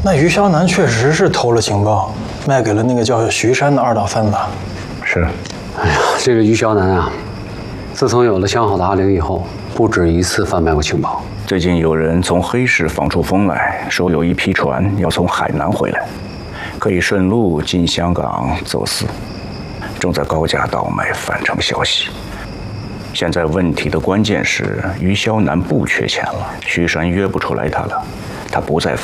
那于霄南确实是偷了情报，卖给了那个叫徐山的二道贩子。 是。 哎呀，这个于霄南啊，自从有了相好的阿玲以后，不止一次贩卖过情报。 最近有人从黑市放出风来，说有一批船要从海南回来，可以顺路进香港走私，正在高价倒卖反城消息。现在问题的关键是，于霄南不缺钱了，徐山约不出来他了，他不再